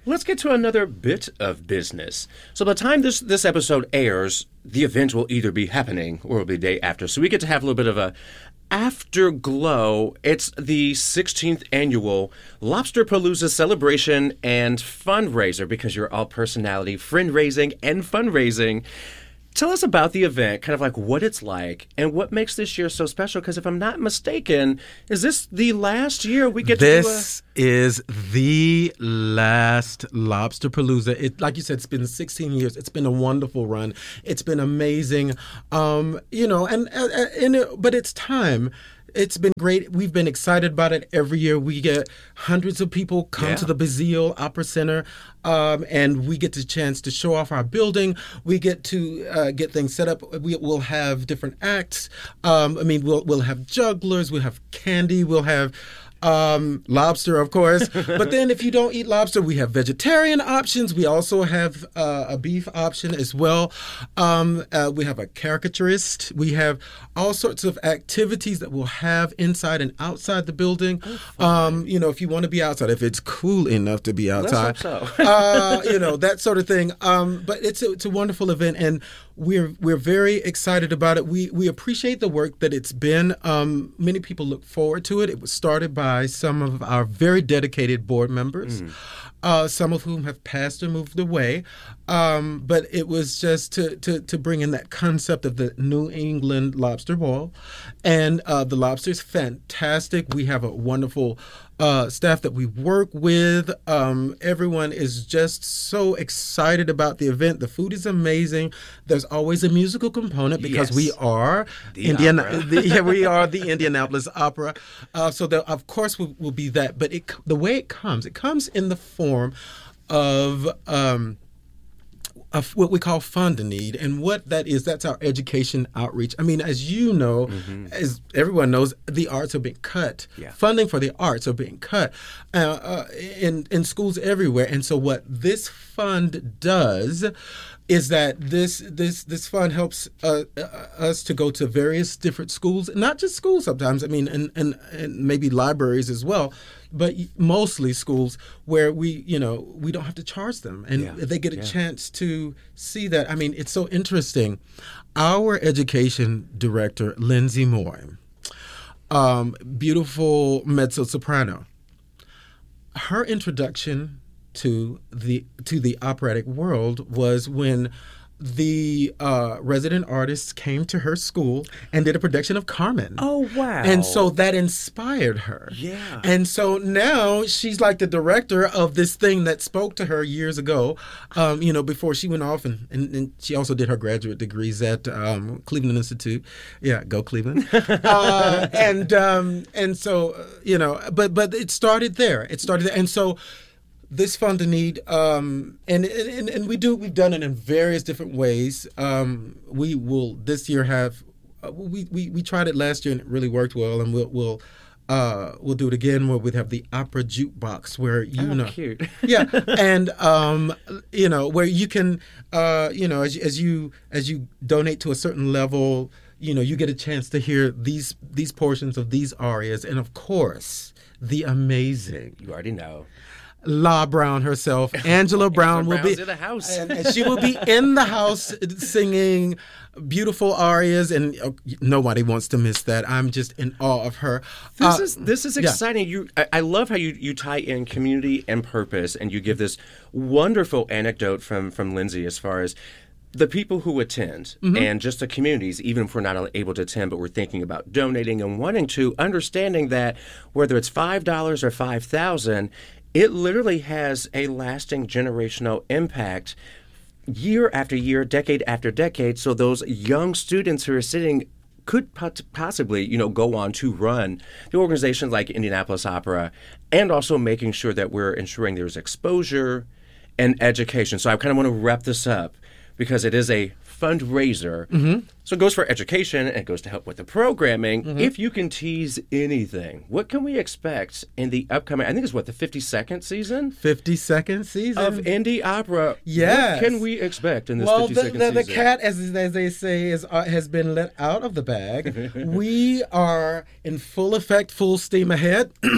Let's get to another bit of business. So by the time this episode airs, the event will either be happening or it'll be the day after. So we get to have a little bit of a afterglow. It's the 16th annual Lobsterpalooza celebration and fundraiser, because you're all personality, friend raising and fundraising. Tell us about the event, kind of like what it's like and what makes this year so special. Because if I'm not mistaken, is this the last year we get to do This is the last Lobsterpalooza. Like you said, it's been 16 years. It's been a wonderful run. It's been amazing. But it's time. It's been great. We've been excited about it every year. We get hundreds of people come to the Bazille Opera Center, and we get the chance to show off our building. We get to get things set up. We'll have different acts. We'll have jugglers. We'll have candy. We'll have lobster, of course. But then if you don't eat lobster, we have vegetarian options. We also have a beef option as well. We have a caricaturist. We have all sorts of activities that we'll have inside and outside the building. If you want to be outside, if it's cool enough to be outside. Let's hope so. That sort of thing. But it's a wonderful event, and we're very excited about it. We appreciate the work that it's been. Many people look forward to it. It was started by some of our very dedicated board members, some of whom have passed or moved away. But it was just to bring in that concept of the New England lobster boil. And the lobster is fantastic. We have a wonderful staff that we work with. Everyone is just so excited about the event. The food is amazing. There's always a musical component because we are we are the Indianapolis Opera. So there, of course, will be that. But the way it comes in the form of what we call Fund a Need. And what that is, that's our education outreach. I mean, as you know, as everyone knows, the arts are being cut. Yeah. Funding for the arts are being cut in schools everywhere. And so what this fund does is that this fund helps us to go to various different schools, not just schools sometimes, and maybe libraries as well, but mostly schools where we don't have to charge them, and they get a chance to see that. I mean, it's so interesting. Our education director, Lindsay Moy, beautiful mezzo-soprano, her introduction to the operatic world was when the resident artists came to her school and did a production of Carmen. Oh, wow. And so that inspired her. Yeah. And so now she's like the director of this thing that spoke to her years ago, before she went off. And she also did her graduate degrees at Cleveland Institute. Yeah, go Cleveland. And so, but it started there. And so this Fund a Need, and we've done it in various different ways. We will this year have we tried it last year and it really worked well, and we'll do it again where we'd have the opera jukebox where cute. Yeah, and where you can as you donate to a certain level, you get a chance to hear these portions of these arias, and of course the amazing, you already know, La Brown herself, Angela Brown, will be in the house, and she will be in the house singing beautiful arias, and nobody wants to miss that. I'm just in awe of her. This is exciting. I love how you tie in community and purpose, and you give this wonderful anecdote from Lindsay as far as the people who attend and just the communities, even if we're not able to attend, but we're thinking about donating and wanting to, understanding that whether it's $5 or $5,000, it literally has a lasting generational impact year after year, decade after decade. So those young students who are sitting could possibly, go on to run the organizations like Indianapolis Opera, and also making sure that we're ensuring there's exposure and education. So I kind of want to wrap this up because it is a fundraiser. So it goes for education and it goes to help with the programming. If you can tease anything, what can we expect in the upcoming, I think it's the 52nd season? 52nd season? Of Indie Opera. Yes. What can we expect in this 52nd season? The cat, as they say, has been let out of the bag. We are in full effect, full steam ahead.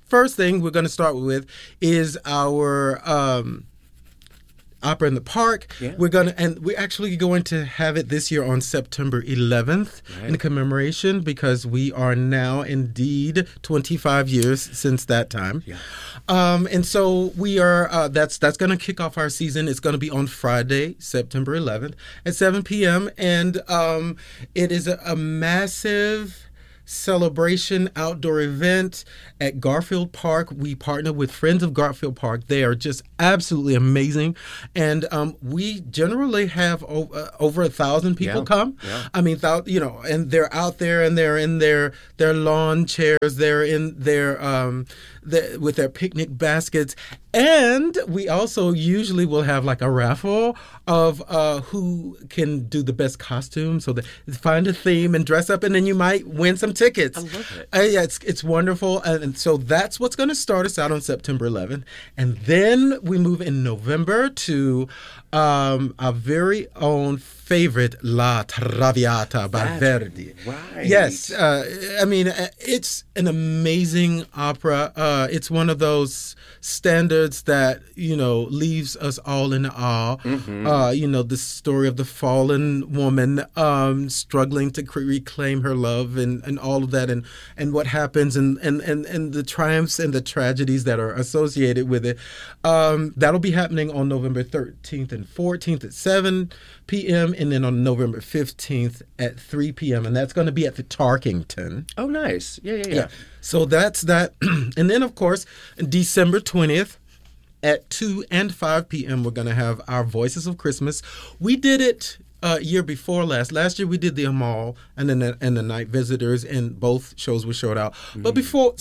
first thing we're going to start with is our Opera in the Park. Yeah. We're actually going to have it this year on September 11th in commemoration, because we are now indeed 25 years since that time. Yeah. And so we are. That's going to kick off our season. It's going to be on Friday, September 11th at 7 p.m. And it is a massive celebration outdoor event at Garfield Park. We partner with Friends of Garfield Park. They are just absolutely amazing, and we generally have over 1,000 people come. Yeah. I mean, and they're out there, and they're in their lawn chairs. They're in their with their picnic baskets, and we also usually will have like a raffle of who can do the best costume. So find a theme and dress up, and then you might win some tickets. I love it. Yeah, it's wonderful, and so that's what's going to start us out on September 11th, and then we move in November to our very own favorite La Traviata by Verdi. Right. Yes, I mean, it's an amazing opera. It's one of those standards that leaves us all in awe. Mm-hmm. The story of the fallen woman struggling to reclaim her love, and all of that, and what happens, and the triumphs and the tragedies that are associated with it. That'll be happening on November 13th and 14th at 7 p.m. and then on November 15th at 3 p.m. and that's going to be at the Tarkington. Oh, nice. Yeah. So that's that. And then, of course, December 20th at 2 and 5 p.m. we're going to have our Voices of Christmas. We did it year before last. Last year we did the Amal and the Night Visitors, and both shows were sold out. But before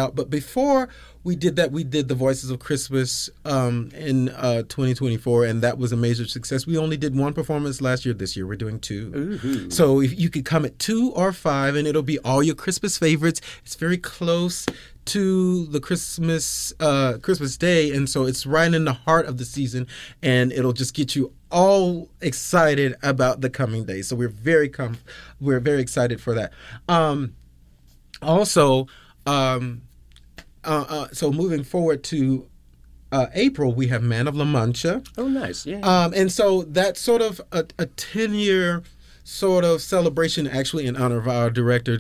we did that, we did the Voices of Christmas in 2024, and that was a major success. We only did one performance last year. This year we're doing two. Ooh. So if you could come at 2 or 5, and it'll be all your Christmas favorites. It's very close to the Christmas Day, and so it's right in the heart of the season, and it'll just get you all excited about the coming days. So we're very excited for that. So moving forward to April, we have Man of La Mancha. Oh, nice. Yeah. And so that's sort of a 10-year sort of celebration, actually, in honor of our director,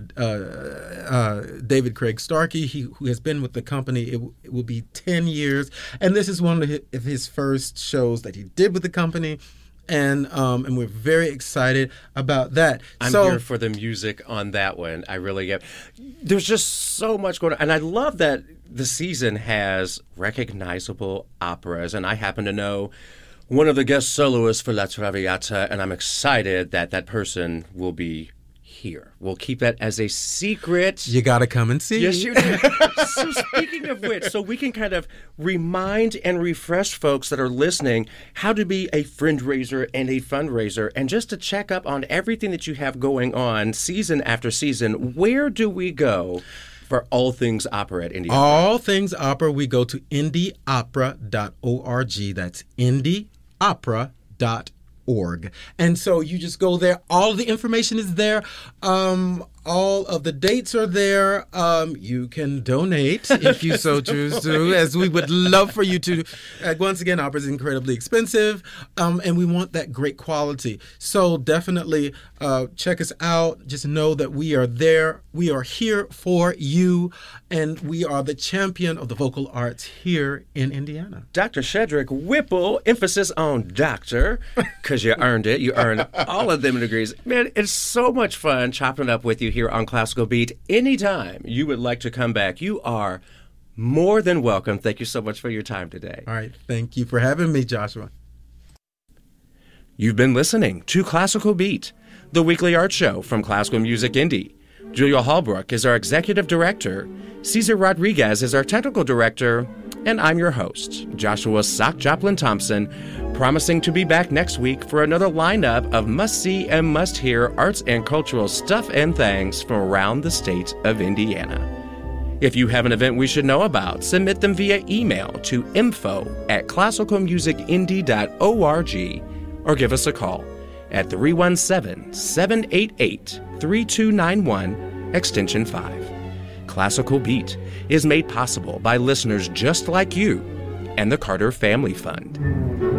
David Craig Starkey, who has been with the company. It will be 10 years. And this is one of his first shows that he did with the company. And we're very excited about that. I'm here for the music on that one. I really am. There's just so much going on. And I love that the season has recognizable operas. And I happen to know one of the guest soloists for La Traviata, and I'm excited that that person will be here. We'll keep that as a secret. You got to come and see. Yes, you do. So speaking of which, so we can kind of remind and refresh folks that are listening how to be a friend raiser and a fundraiser, and just to check up on everything that you have going on season after season, where do we go for all things opera at Indie Opera? All things opera, we go to indieopera.org. That's indieopera.org. And so you just go there. All the information is there. All of the dates are there. You can donate if you so choose to, as we would love for you to. Once again, opera is incredibly expensive, and we want that great quality. So definitely check us out. Just know that we are there. We are here for you, and we are the champion of the vocal arts here in Indiana. Dr. Shedrick Whipple, emphasis on doctor, because you earned it. You earned all of them degrees. Man, it's so much fun chopping up with you here on Classical Beat. Anytime you would like to come back, you are more than welcome. Thank you so much for your time today. All right. Thank you for having me, Joshua. You've been listening to Classical Beat, the weekly art show from Classical Music Indie. Julia Hallbrook is our executive director. Cesar Rodriguez is our technical director. And I'm your host, Joshua Sock Joplin Thompson, promising to be back next week for another lineup of must-see and must-hear arts and cultural stuff and things from around the state of Indiana. If you have an event we should know about, submit them via email to info@classicalmusicindie.org or give us a call at 317-788-3291, extension 5. Classical Beat is made possible by listeners just like you and the Carter Family Fund.